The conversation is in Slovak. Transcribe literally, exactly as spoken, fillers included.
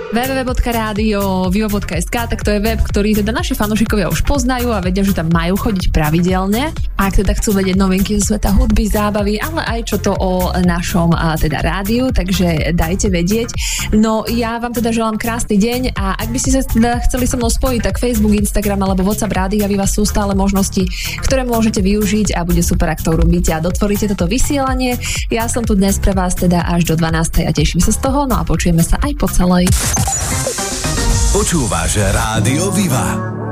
w w w bodka radio viva bodka es ká, tak to je web, ktorý teda naši fanúšikovia už poznajú a vedia, že tam majú chodiť pravidelne. Ak teda chcú vedieť novinky zo sveta hudby, zábavy, ale aj čo to o našom a, teda rádiu, takže dajte vedieť. No ja vám teda želám krásny deň a ak by ste sa teda chceli so mnou spojiť, tak Facebook, Instagram alebo WhatsApp Rádia Viva sú stále možnosti, ktoré môžete využiť a bude super, ak to urobíte a dotvoríte toto vysielanie. Ja som tu dnes pre vás teda až do dvanástej a teším sa z toho, no a počujeme sa aj po celej. Počúvaš Rádio Viva.